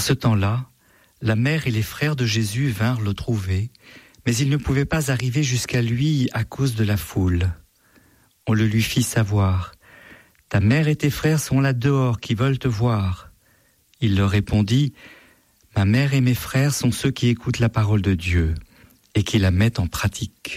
ce temps-là, la mère et les frères de Jésus vinrent le trouver, mais ils ne pouvaient pas arriver jusqu'à lui à cause de la foule. On le lui fit savoir. « Ta mère et tes frères sont là dehors qui veulent te voir. » Il leur répondit, « Ma mère et mes frères sont ceux qui écoutent la parole de Dieu et qui la mettent en pratique. »